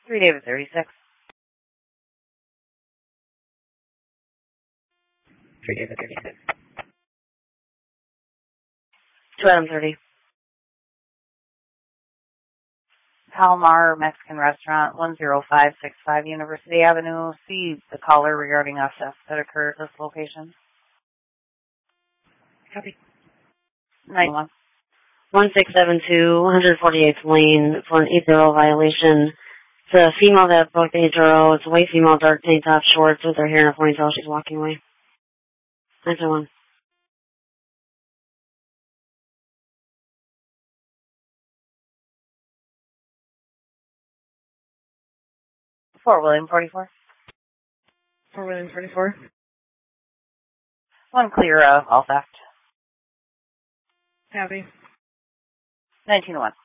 3 David 36. 3 David 36. 2 Adam 30. Palomar Mexican Restaurant, 10565 University Avenue. See the caller regarding a theft that occurred at this location. Copy. 911. 1672, 148th Lane for an 8-0 violation. It's a female that booked 8-0. It's a white female, dark tank top, shorts with her hair in a ponytail. She's walking away. 911. 4 William 44. 4 William 44. 1 clear of all theft. Copy. 1901.